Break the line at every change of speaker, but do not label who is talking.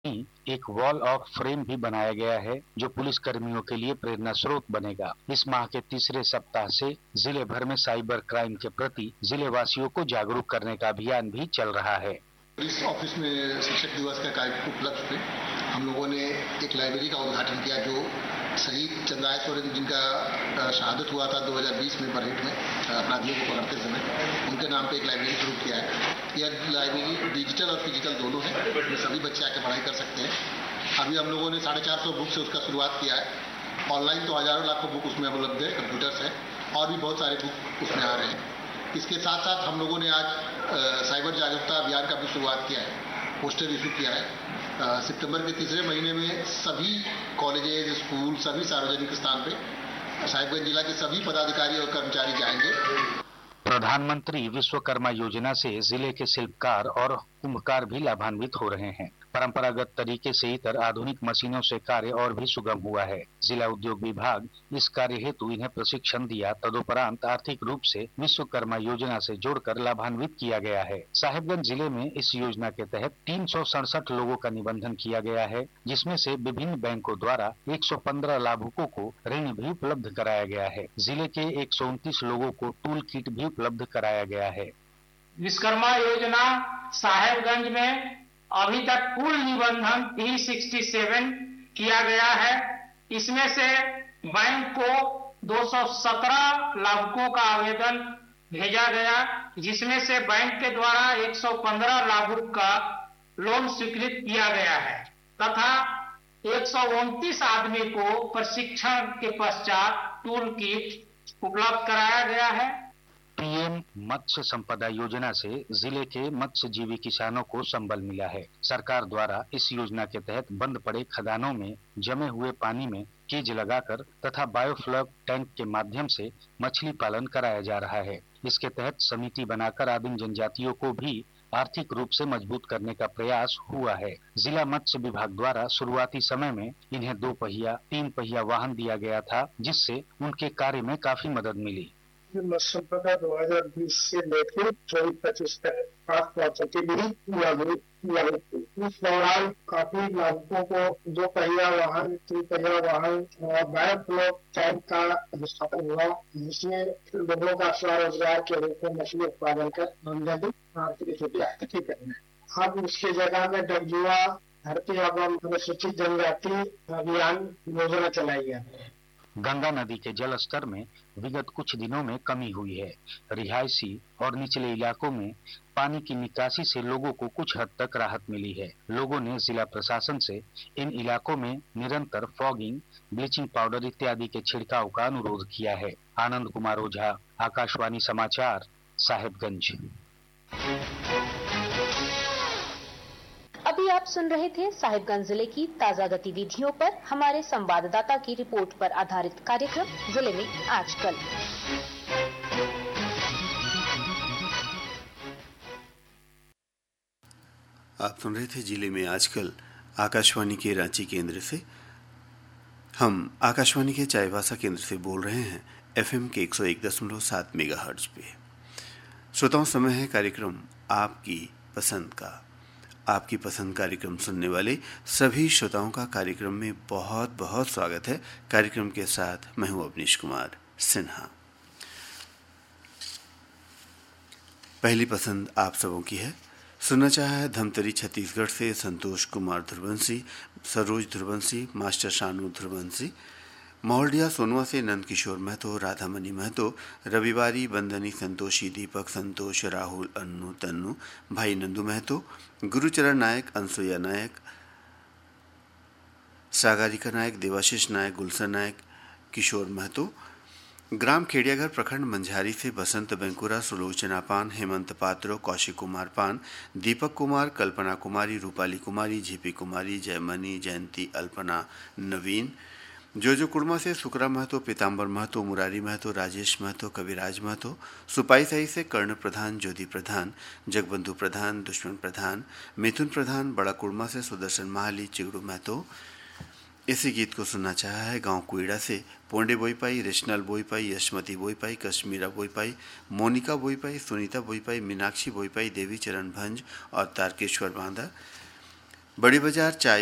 एक wall of frame भी बनाया गया है जो पुलिस कर्मियों के लिए प्रेरणा स्रोत बनेगा। इस माह के तीसरे सप्ताह से जिले भर में साइबर क्राइम के प्रति जिले वासियों को जागरूक करने का अभियान भी चल रहा है।
पुलिस ऑफिस में शिक्षक दिवस का कार्यक्रम उपलक्ष्य में हम लोगों ने एक लाइब्रेरी का उद्घाटन किया जो शहीद चंद्राय सोरेन जिनका शहादत हुआ था 2020 में बरहेट में अपराधियों को पकड़ते समय, उनके नाम पे एक लाइब्रेरी शुरू किया है। यह लाइब्रेरी डिजिटल और फिजिकल दोनों है, इसमें सभी बच्चे आके पढ़ाई कर सकते हैं। अभी हम लोगों ने 450 बुक से उसका शुरुआत किया है। ऑनलाइन तो हजारों लाखों बुक उसमें उपलब्ध है, कंप्यूटर्स है और भी बहुत सारे बुक उसमें आ रहे हैं। इसके साथ साथ हम लोगों ने आज साइबर जागरूकता अभियान का भी शुरुआत किया है, पोस्टर इशू किया है। सितंबर के तीसरे महीने में सभी कॉलेजेस, स्कूल, सभी सार्वजनिक स्थान पे साहिबगंज जिला के सभी पदाधिकारी और कर्मचारी जाएंगे।
प्रधानमंत्री विश्वकर्मा योजना से जिले के शिल्पकार और कुंभकार भी लाभान्वित हो रहे हैं। परंपरागत तरीके से इतर आधुनिक मशीनों से कार्य और भी सुगम हुआ है। जिला उद्योग विभाग इस कार्य हेतु इन्हें प्रशिक्षण दिया, तदुपरांत आर्थिक रूप से विश्वकर्मा योजना से जोड़कर लाभान्वित किया गया है। साहिबगंज जिले में इस योजना के तहत 367 लोगों का निबंधन किया गया है, जिसमें से विभिन्न बैंकों द्वारा 115 लाभुकों को ऋण भी उपलब्ध कराया गया है। जिले के 129 लोगों को टूल किट भी उपलब्ध कराया गया है।
विश्वकर्मा योजना साहेबगंज में अभी तक कुल निबंधन 367 किया गया है। इसमें से बैंक को 217 लाभुकों का आवेदन भेजा गया, जिसमें से बैंक के द्वारा 115 लाभुक का लोन स्वीकृत किया गया है तथा 129 आदमी को प्रशिक्षण के पश्चात टूल किट उपलब्ध कराया गया है।
पीएम मत्स्य संपदा योजना से जिले के मत्स्यजीवी किसानों को संबल मिला है। सरकार द्वारा इस योजना के तहत बंद पड़े खदानों में जमे हुए पानी में केज लगाकर तथा बायोफ्लॉक टैंक के माध्यम से मछली पालन कराया जा रहा है। इसके तहत समिति बनाकर आदिम जनजातियों को भी आर्थिक रूप से मजबूत करने का प्रयास हुआ है। जिला मत्स्य विभाग द्वारा शुरुआती समय में इन्हें 2 पहिया 3 पहिया वाहन दिया गया था, जिससे उनके कार्य में काफी मदद मिली।
मत्स्य संपदा 2020 से लेकर 24-25 तक 5 लागू इस दौरान काफी लाभुकों को 2 पहिया वाहन, 3 पहिया वाहन और बायोफ्लॉक टैंक का स्थापन हुआ, जिसमें लोगों का स्वरोजगार के रूप में मछली उत्पादन कर आमदनी आर्थिक स्थिति करना। अब इसके जगह में डबजुआ धरती एवं अनुसूचित जनजाति अभियान योजना चलाई है।
गंगा नदी के जल स्तर में विगत कुछ दिनों में कमी हुई है। रिहायशी और निचले इलाकों में पानी की निकासी से लोगों को कुछ हद तक राहत मिली है। लोगों ने जिला प्रशासन से इन इलाकों में निरंतर फॉगिंग, ब्लीचिंग पाउडर इत्यादि के छिड़काव का अनुरोध किया है। आनंद कुमार ओझा, आकाशवाणी समाचार, साहिबगंज।
अभी आप सुन रहे थे साहिबगंज जिले की ताजा गतिविधियों पर हमारे संवाददाता की रिपोर्ट पर आधारित कार्यक्रम जिले में आजकल।
आप सुन रहे थे जिले में आजकल आकाशवाणी के रांची केंद्र से। हम आकाशवाणी के चाईबासा केंद्र से बोल रहे हैं एफएम के 101.7 मेगाहर्ट्ज पे। श्रोताओं, समय है कार्यक्रम आपकी पसंद का। आपकी पसंद कार्यक्रम सुनने वाले सभी श्रोताओं का कार्यक्रम में बहुत बहुत स्वागत है। कार्यक्रम के साथ मैं हूं अवनीश कुमार सिन्हा। पहली पसंद आप सबों की है। सुनना चाहा है धमतरी छत्तीसगढ़ से संतोष कुमार ध्रुवंशी, सरोज ध्रुवंशी, मास्टर शानू ध्रुवंशी। मोहल्डिया सोनवा से नंद किशोर महतो, राधामणि महतो, रविवारी, बंदनी, संतोषी, दीपक, संतोष, राहुल, अन्नू, तन्नू, भाई नंदू महतो, गुरुचरण नायक, अनसुया नायक, सागरिका नायक, देवाशीष नायक, गुलशन नायक, किशोर महतो। ग्राम खेड़ियाघर प्रखंड मंझारी से बसंत बेंकुरा, सुलोचना पान, हेमंत पात्रो, कौशिक कुमार पान, दीपक कुमार, कल्पना कुमारी, रूपाली कुमारी, झीपी कुमारी, जयमनी, जयंती, अल्पना, नवीन। जो कुड़मा से सुकरा महतो, पीताम्बर महतो, मुरारी महतो, राजेश महतो, कविराज महतो। सुपाई साई से कर्ण प्रधान, ज्योति प्रधान, जगबंधु प्रधान, दुश्मन प्रधान, मिथुन प्रधान। बड़ा कुड़मा से सुदर्शन महाली, चिगड़ू महतो। इसी गीत को सुनना चाहा है गांव कुईड़ा से पोंडे बोईपाई, रेशनल बोईपाई, यशमती बोईपाई, कश्मीरा बोईपाई, मोनिका बोईपाई, सुनीता बोईपाई, मीनाक्षी बोईपाई, देवी चरण भंज और तारकेश्वर बांदा। बड़ी बाजार चाय